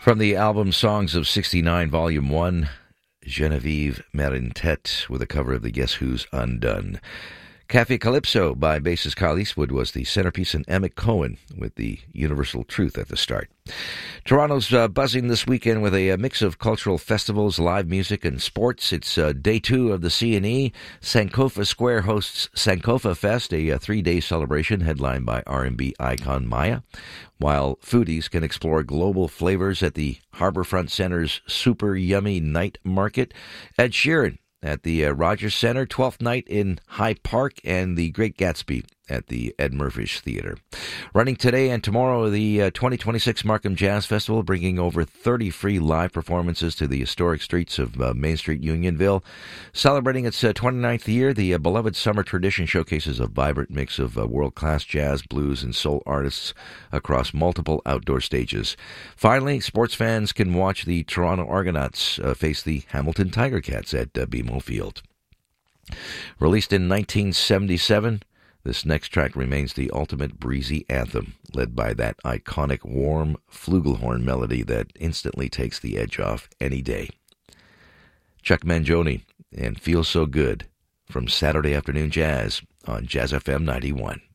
From the album Songs of 69, Volume 1, Genevieve Marintet with a cover of the Guess Who's Undone. Cafe Calypso by bassist Kyle Eastwood was the centerpiece, and Emmett Cohen with the Universal Truth at the start. Toronto's buzzing this weekend with a mix of cultural festivals, live music, and sports. It's day 2 of the C&E. Sankofa Square hosts Sankofa Fest, a 3-day celebration headlined by R&B icon Maya, while foodies can explore global flavors at the Harbourfront Center's Super Yummy Night Market. Ed Sheeran at the Rogers Center, 12th Night in High Park, and the Great Gatsby at the Ed Murphy's Theater. Running today and tomorrow, the 2026 Markham Jazz Festival, bringing over 30 free live performances to the historic streets of Main Street, Unionville. Celebrating its 29th year, the beloved summer tradition showcases a vibrant mix of world-class jazz, blues, and soul artists across multiple outdoor stages. Finally, sports fans can watch the Toronto Argonauts face the Hamilton Tiger Cats at BMO Field. Released in 1977, this next track remains the ultimate breezy anthem, led by that iconic warm flugelhorn melody that instantly takes the edge off any day. Chuck Mangione and Feel So Good from Saturday Afternoon Jazz on Jazz FM 91.